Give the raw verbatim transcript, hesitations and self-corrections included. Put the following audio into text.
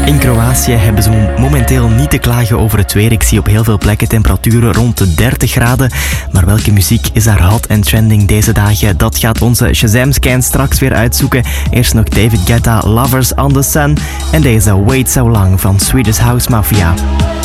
In Kroatië hebben ze momenteel niet te klagen over het weer. Ik zie op heel veel plekken temperaturen rond de dertig graden. Maar welke muziek is daar hot en trending deze dagen? Dat gaat onze Shazam-scan straks weer uitzoeken. Eerst nog David Guetta, Lovers on the Sun. En deze Wait So Long van Swedish House Mafia.